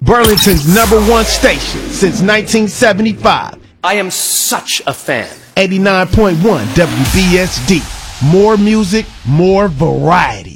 Burlington's #1 station since 1975. I am such a fan. 89.1 WBSD. More music, more variety.